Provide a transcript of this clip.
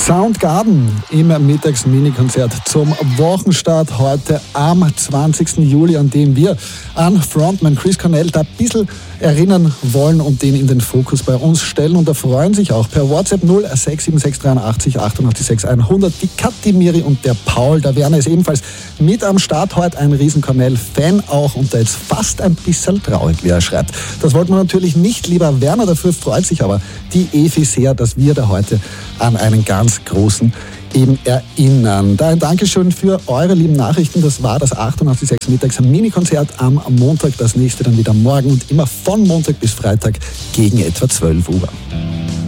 Soundgarden im Mittags-Mini-Konzert zum Wochenstart heute am 20. Juli, an dem wir an Frontman Chris Cornell da ein bisschen erinnern wollen und den in den Fokus bei uns stellen. Und da freuen sich auch per WhatsApp 0676 88 100 die Kathi, Miri und der Paul. Der Werner ist ebenfalls mit am Start heute, ein riesen Cornell-Fan auch und der jetzt fast ein bisschen traurig, wie er schreibt. Das wollten wir natürlich nicht, lieber Werner, dafür freut sich aber die Evi sehr, dass wir da heute an einen ganz großen eben erinnern. Da ein Dankeschön für eure lieben Nachrichten. Das war das 88.6 Mittags-Mini-Konzert am Montag. Das nächste dann wieder morgen und immer von Montag bis Freitag gegen etwa 12 Uhr.